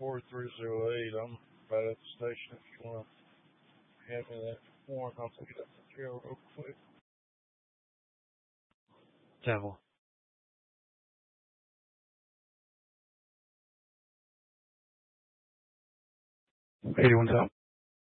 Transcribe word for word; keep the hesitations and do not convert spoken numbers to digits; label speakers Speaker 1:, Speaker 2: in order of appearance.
Speaker 1: four three zero eight. I'm right at the station if you want to hand me that form. I'll take it up the trail real quick.
Speaker 2: Devil. eighty-one out.